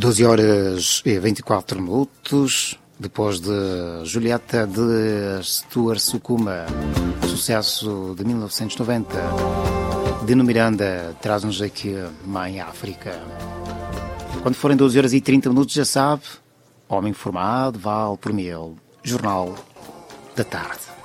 12 horas e 24 minutos, depois de Julieta de Stuart Sukuma, sucesso de 1990. Dino Miranda traz-nos aqui Mãe África. Quando forem 12 horas e 30 minutos, já sabe, homem informado, vale por mil. Jornal da Tarde.